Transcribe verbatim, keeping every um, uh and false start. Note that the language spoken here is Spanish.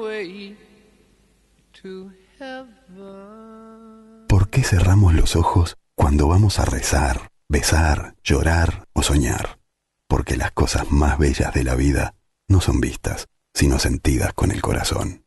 way to heaven. ¿Por qué cerramos los ojos cuando vamos a rezar, besar, llorar o soñar? Porque las cosas más bellas de la vida no son vistas, sino sentidas con el corazón.